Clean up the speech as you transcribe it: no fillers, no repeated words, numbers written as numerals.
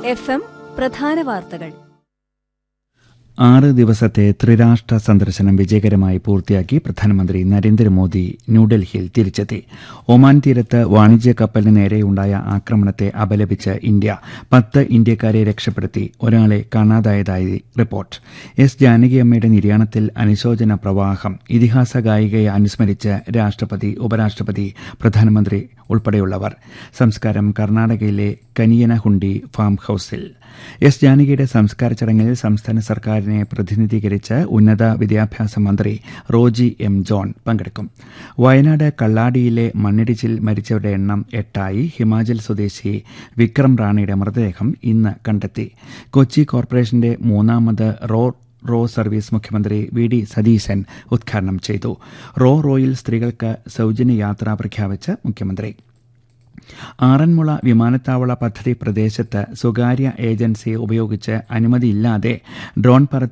FM പ്രധാന വാർത്തകൾ. 6 ദിവസത്തെ ത്രിരാഷ്ട്ര സന്ദർശനം വിജയകരമായി പൂർത്തിയാക്കി പ്രധാനമന്ത്രി നരേന്ദ്രമോദി ന്യൂഡൽഹിയിൽ തിരിച്ചെത്തി. ഒമാൻ തീരത്ത് വാണിജ്യ കപ്പലിന് നേരെയുണ്ടായ ആക്രമണത്തെ അപലപിച്ച് ഇന്ത്യ 10 ഇന്ത്യക്കാരെ രക്ഷപ്പെടുത്തി. ഒരാളെ കാണാതായതായി റിപ്പോർട്ട്. എസ് ജാനകിയമ്മയുടെ നിര്യാണത്തിൽ അനുശോചന പ്രവാഹം. ഇതിഹാസ ഗായികയെ അനുസ്മരിച്ച് രാഷ്ട്രപതി, ഉപരാഷ്ട്രപതി, പ്രധാനമന്ത്രി ഉൾപ്പെടെയുള്ളവർ. സംസ്കാരം കർണാടകയിലെ കനിയനഹുണ്ടി ഫാം ഹൌസിൽ. എസ് ജാനകിയുടെ സംസ്കാര ചടങ്ങിൽ സംസ്ഥാന സർക്കാരിനെ പ്രതിനിധീകരിച്ച് ഉന്നത വിദ്യാഭ്യാസ മന്ത്രി റോജി എം ജോൺ പങ്കെടുക്കും. വയനാട് കള്ളാടിയിലെ മണ്ണിടിച്ചിൽ മരിച്ചവരുടെ എണ്ണം 8ആയി. ഹിമാചൽ സ്വദേശി വിക്രം റാണിയുടെ മൃതദേഹം ഇന്ന് കണ്ടെത്തി. കൊച്ചി കോർപ്പറേഷന്റെ 3ാമത് റോ സർവീസ് മുഖ്യമന്ത്രി വി ഡി സതീശൻ ഉദ്ഘാടനം ചെയ്തു. റോയിൽ സ്ത്രീകൾക്ക് സൌജന്യ യാത്ര പ്രഖ്യാപിച്ച് മുഖ്യമന്ത്രി. ആറന്മുള വിമാനത്താവള പദ്ധതി പ്രദേശത്ത് സ്വകാര്യ ഏജൻസിയെ ഉപയോഗിച്ച് അനുമതിയില്ലാതെ ഡ്രോൺ പറത്തി